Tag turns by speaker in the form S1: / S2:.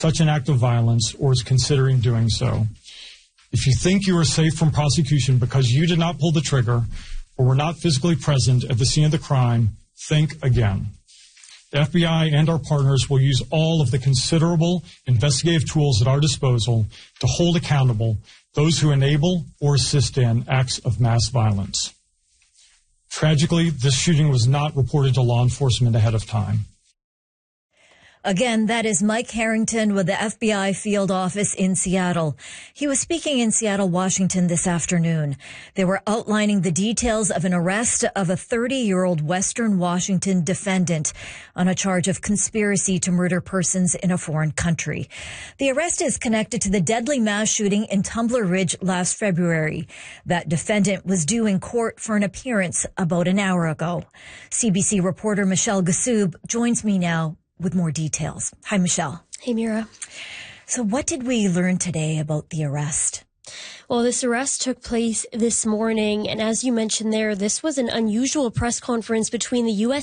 S1: such an act of violence or is considering doing so. If you think you are safe from prosecution because you did not pull the trigger or were not physically present at the scene of the crime, think again. The FBI and our partners will use all of the considerable investigative tools at our disposal to hold accountable those who enable or assist in acts of mass violence. Tragically, this shooting was not reported to law enforcement ahead of time.
S2: Again, that is Mike Harrington with the FBI field office in Seattle. He was speaking in Seattle, Washington this afternoon. They were outlining the details of an arrest of a 30-year-old Western Washington defendant on a charge of conspiracy to murder persons in a foreign country. The arrest is connected to the deadly mass shooting in Tumbler Ridge last February. That defendant was due in court for an appearance about an hour ago. CBC reporter Michelle Gassoub joins me now with more details. Hi, Michelle.
S3: Hey, Mira.
S2: So what did we learn today about the arrest?
S3: Well, this arrest took place this morning, and as you mentioned there, this was an unusual press conference between the U.S.